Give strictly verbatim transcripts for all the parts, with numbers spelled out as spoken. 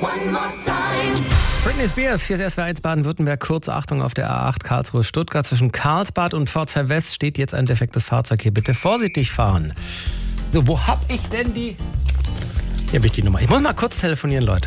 Britney Spears, hier ist S W R eins Baden-Württemberg. Kurze Achtung auf der A acht Karlsruhe-Stuttgart. Zwischen Karlsbad und Pforzheim West steht jetzt ein defektes Fahrzeug. Hier bitte vorsichtig fahren. So, wo hab ich denn die... Hier habe ich die Nummer. Ich muss mal kurz telefonieren, Leute.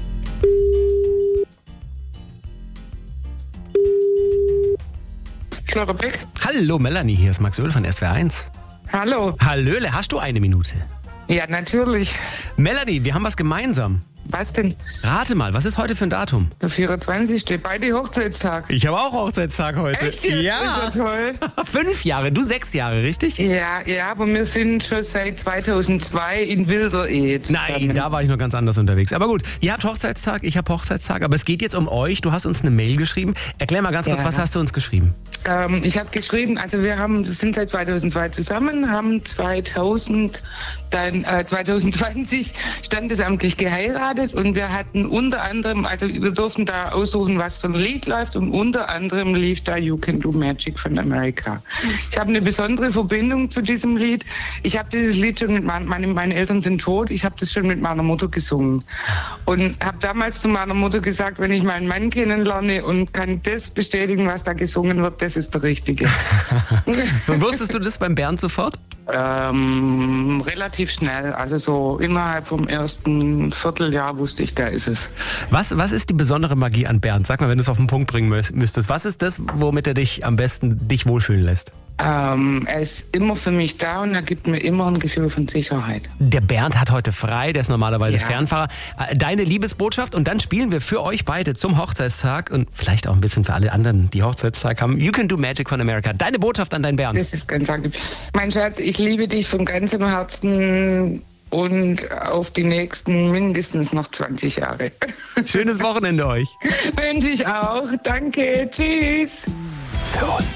Knurrebeck. Hallo Melanie, hier ist Max Öl von S W R eins. Hallo. Hallöle, hast du eine Minute? Ja, natürlich. Melanie, wir haben was gemeinsam. Was denn? Rate mal, was ist heute für ein Datum? Der vierundzwanzigste Beide Hochzeitstag. Ich habe auch Hochzeitstag heute. Echt? Ja. Ja. Das ist ja toll. Fünf Jahre, du sechs Jahre, richtig? Ja, ja, aber wir sind schon seit zweitausendzwei in wilder Ehe zusammen. Nein, da war ich noch ganz anders unterwegs. Aber gut, ihr habt Hochzeitstag, ich habe Hochzeitstag, aber es geht jetzt um euch. Du hast uns eine Mail geschrieben. Erklär mal ganz kurz, Ja. was hast du uns geschrieben? Ähm, ich habe geschrieben, also wir haben, sind seit zweitausendzwei zusammen, haben zweitausend, dann äh, zweitausendzwanzig standesamtlich geheiratet und wir hatten unter anderem, also wir durften da aussuchen, was für ein Lied läuft und unter anderem lief da You Can Do Magic von America. Ich habe eine besondere Verbindung zu diesem Lied. Ich habe dieses Lied schon mit meinen, meine, meine Eltern sind tot, ich habe das schon mit meiner Mutter gesungen und habe damals zu meiner Mutter gesagt, wenn ich meinen Mann kennenlerne und kann das bestätigen, was da gesungen wird, das ist der Richtige. Und wusstest du das beim Bernd sofort? Ähm, relativ schnell, also so innerhalb vom ersten Vierteljahr wusste ich, da ist es. Was, was ist die besondere Magie an Bernd? Sag mal, wenn du es auf den Punkt bringen mü- müsstest. Was ist das, womit er dich am besten dich wohlfühlen lässt? Ähm, er ist immer für mich da und er gibt mir immer ein Gefühl von Sicherheit. Der Bernd hat heute frei, der ist normalerweise Ja. Fernfahrer. Äh, Deine Liebesbotschaft und dann spielen wir für euch beide zum Hochzeitstag und vielleicht auch ein bisschen für alle anderen, die Hochzeitstag haben. You Can Do Magic von America. Deine Botschaft an deinen Bernd. Das ist ganz angenehm. Mein Schatz, ich liebe dich von ganzem Herzen und auf die nächsten mindestens noch zwanzig Jahre. Schönes Wochenende euch. Wünsche ich auch. Danke. Tschüss. Für uns.